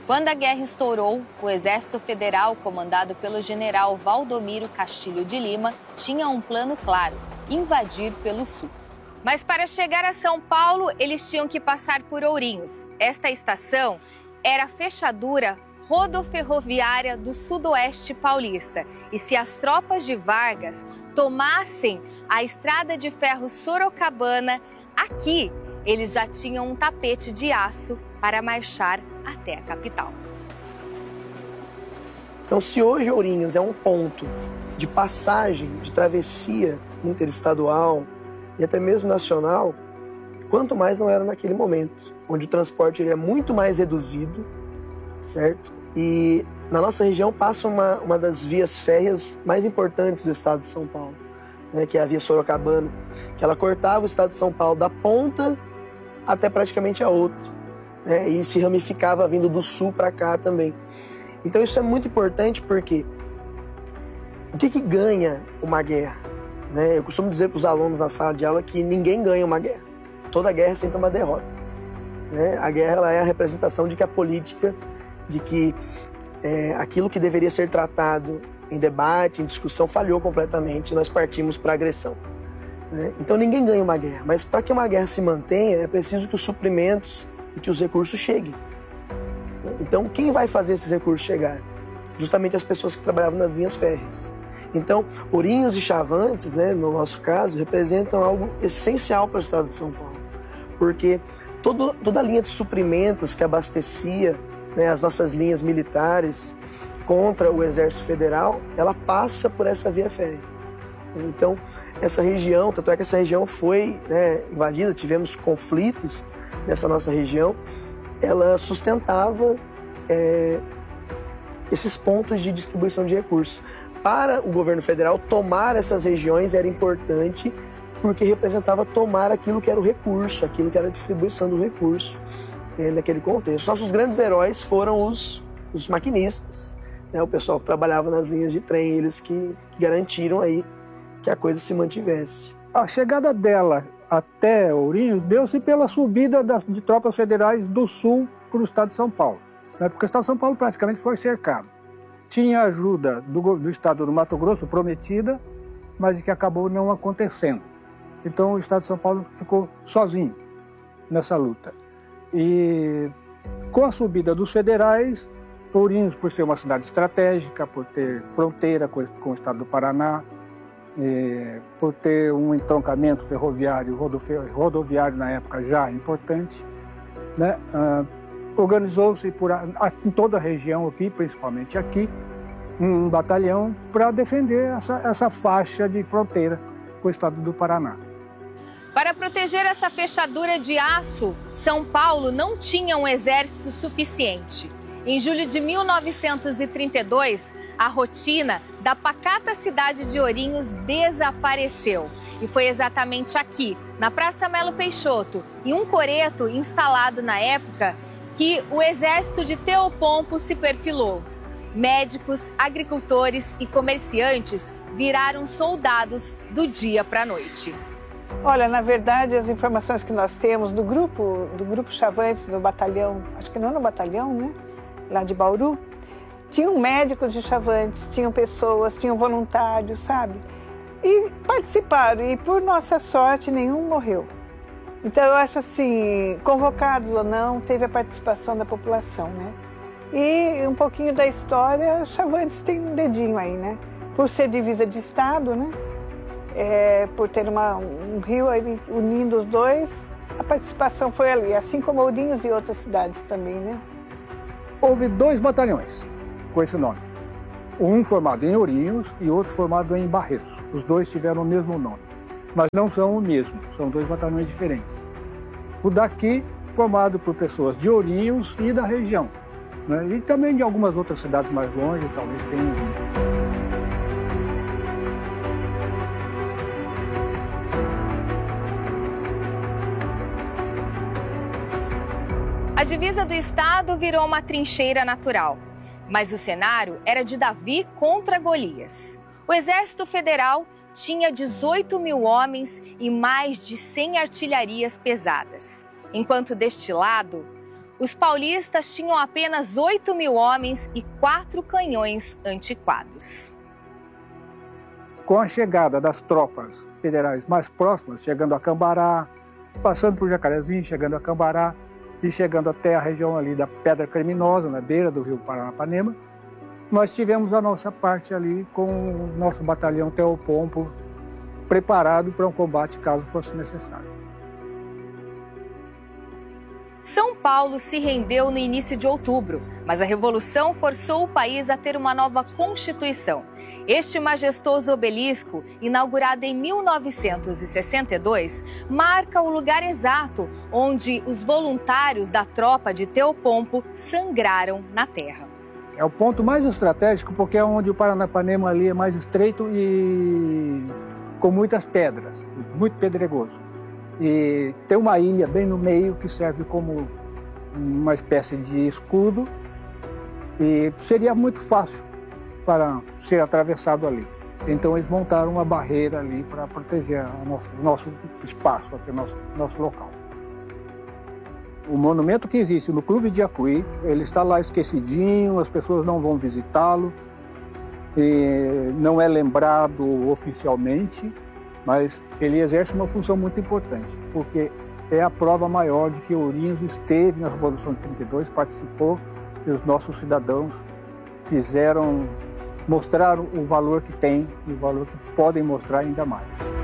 Quando a guerra estourou, o Exército Federal, comandado pelo general Valdomiro Castilho de Lima, tinha um plano claro: invadir pelo sul. Mas para chegar a São Paulo, eles tinham que passar por Ourinhos. Esta estação era a fechadura rodoferroviária do sudoeste paulista. E se as tropas de Vargas tomassem a estrada de ferro Sorocabana, aqui eles já tinham um tapete de aço para marchar até a capital. Então, se hoje Ourinhos é um ponto de passagem, de travessia interestadual e até mesmo nacional, quanto mais não era naquele momento, onde o transporte é muito mais reduzido, certo? E na nossa região passa uma das vias férreas mais importantes do estado de São Paulo, né, que é a via Sorocabana, que ela cortava o estado de São Paulo da ponta até praticamente a outra, né, e se ramificava vindo do sul para cá também. Então isso é muito importante porque o que ganha uma guerra? Né? Eu costumo dizer para os alunos na sala de aula que ninguém ganha uma guerra. Toda guerra é sempre uma derrota. Né? A guerra ela é a representação de que a política, de que aquilo que deveria ser tratado em debate, em discussão, falhou completamente e nós partimos para a agressão. Né? Então ninguém ganha uma guerra, mas para que uma guerra se mantenha é preciso que os suprimentos e que os recursos cheguem. Então quem vai fazer esses recursos chegar? Justamente as pessoas que trabalhavam nas linhas férreas. Então Ourinhos e Chavantes, né, no nosso caso, representam algo essencial para o estado de São Paulo, porque toda a linha de suprimentos que abastecia, né, as nossas linhas militares contra o Exército Federal, ela passa por essa via férrea. Então, essa região, tanto é que essa região foi, né, invadida, tivemos conflitos nessa nossa região, ela sustentava esses pontos de distribuição de recursos. Para o governo federal, tomar essas regiões era importante porque representava tomar aquilo que era o recurso, aquilo que era a distribuição do recurso naquele contexto. Nossos grandes heróis foram os maquinistas, né, o pessoal que trabalhava nas linhas de trem, eles que garantiram aí que a coisa se mantivesse. A chegada dela até Ourinhos deu-se pela subida de tropas federais do sul para o estado de São Paulo, né, porque o estado de São Paulo praticamente foi cercado. Tinha ajuda do estado do Mato Grosso prometida, mas que acabou não acontecendo. Então o estado de São Paulo ficou sozinho nessa luta. E com a subida dos federais, Ourinhos, por ser uma cidade estratégica, por ter fronteira com o estado do Paraná, por ter um entroncamento ferroviário, rodoviário na época já importante, né, organizou-se em toda a região aqui, principalmente aqui, um batalhão para defender essa faixa de fronteira com o estado do Paraná. Para proteger essa fechadura de aço, São Paulo não tinha um exército suficiente. Em julho de 1932, a rotina da pacata cidade de Ourinhos desapareceu. E foi exatamente aqui, na Praça Melo Peixoto, em um coreto instalado na época, que o exército de Teopompo se perfilou. Médicos, agricultores e comerciantes viraram soldados do dia para a noite. Olha, na verdade, as informações que nós temos do grupo Chavantes, do batalhão, acho que não no batalhão, né? Lá de Bauru, tinham médicos de Chavantes, tinham pessoas, tinham voluntários, sabe? E participaram, e por nossa sorte, nenhum morreu. Então, eu acho assim, convocados ou não, teve a participação da população, né? E um pouquinho da história, Chavantes tem um dedinho aí, né? Por ser divisa de estado, né? Por ter um rio aí unindo os dois, a participação foi ali, assim como Ourinhos e outras cidades também, né? Houve 2 batalhões com esse nome. Um formado em Ourinhos e outro formado em Barretos. Os 2 tiveram o mesmo nome, mas não são o mesmo, são 2 batalhões diferentes. O daqui, formado por pessoas de Ourinhos e da região, né? E também de algumas outras cidades mais longe, talvez tenham vindo. A divisa do estado virou uma trincheira natural, mas o cenário era de Davi contra Golias. O Exército Federal tinha 18 mil homens e mais de 100 artilharias pesadas, enquanto deste lado, Os paulistas tinham apenas 8.000 homens e 4 canhões antiquados. Com a chegada das tropas federais mais próximas, chegando a Cambará, passando por Jacarezinho, chegando a Cambará e chegando até a região ali da Pedra Criminosa, na beira do rio Paranapanema, nós tivemos a nossa parte ali com o nosso batalhão Teopompo preparado para um combate caso fosse necessário. São Paulo se rendeu no início de outubro, mas a Revolução forçou o país a ter uma nova Constituição. Este majestoso obelisco, inaugurado em 1962, marca o lugar exato onde os voluntários da tropa de Teopompo sangraram na terra. É o ponto mais estratégico porque é onde o Paranapanema ali é mais estreito e com muitas pedras, muito pedregoso. E tem uma ilha bem no meio que serve como uma espécie de escudo e seria muito fácil para ser atravessado ali. Então eles montaram uma barreira ali para proteger o nosso espaço, aqui, nosso local. O monumento que existe no Clube de Jacuí, ele está lá esquecidinho, as pessoas não vão visitá-lo, não é lembrado oficialmente, mas ele exerce uma função muito importante, porque é a prova maior de que Ourinhos esteve na Revolução de 32, participou, e os nossos cidadãos mostraram o valor que tem e o valor que podem mostrar ainda mais.